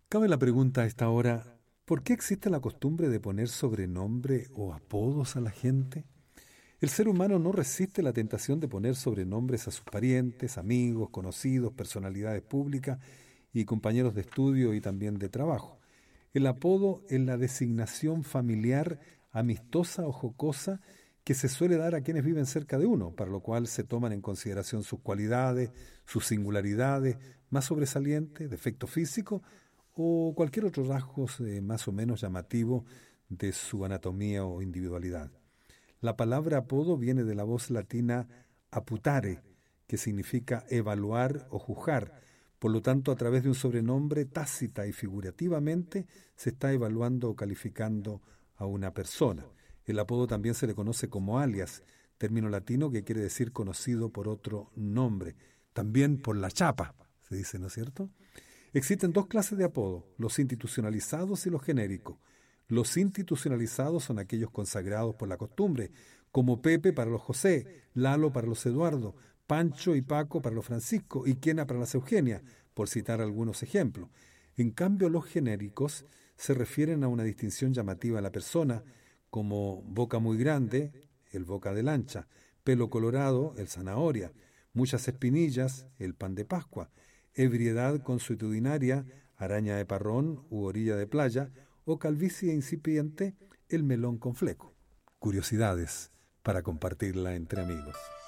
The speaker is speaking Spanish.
Cabe la pregunta a esta hora, ¿por qué existe la costumbre de poner sobrenombre o apodos a la gente? El ser humano no resiste la tentación de poner sobrenombres a sus parientes, amigos, conocidos, personalidades públicas y compañeros de estudio y también de trabajo. El apodo es la designación familiar, amistosa o jocosa que se suele dar a quienes viven cerca de uno, para lo cual se toman en consideración sus cualidades, sus singularidades más sobresalientes, defecto físico o cualquier otro rasgo más o menos llamativo de su anatomía o individualidad. La palabra apodo viene de la voz latina aputare, que significa evaluar o juzgar. Por lo tanto, a través de un sobrenombre, tácita y figurativamente, se está evaluando o calificando a una persona. El apodo también se le conoce como alias, término latino que quiere decir conocido por otro nombre. También por la chapa, se dice, ¿no es cierto? Existen dos clases de apodo, los institucionalizados y los genéricos. Los institucionalizados son aquellos consagrados por la costumbre, como Pepe para los José, Lalo para los Eduardo, Pancho y Paco para los Francisco y Quena para las Eugenia, por citar algunos ejemplos. En cambio, los genéricos se refieren a una distinción llamativa a la persona, como boca muy grande, el boca de lancha, pelo colorado, el zanahoria, muchas espinillas, el pan de Pascua, ebriedad consuetudinaria, araña de parrón u orilla de playa, o calvicie incipiente, el melón con fleco. Curiosidades para compartirla entre amigos.